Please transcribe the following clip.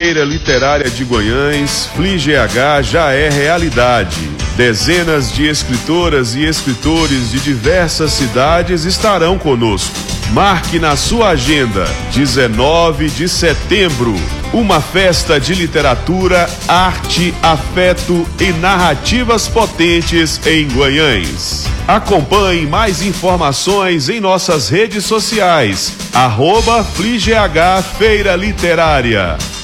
Feira Literária de Guanhães, FliGH, já é realidade. Dezenas de escritoras e escritores de diversas cidades estarão conosco. Marque na sua agenda, 19 de setembro, uma festa de literatura, arte, afeto e narrativas potentes em Guanhães. Acompanhe mais informações em nossas redes sociais, @FliGH Feira Literária.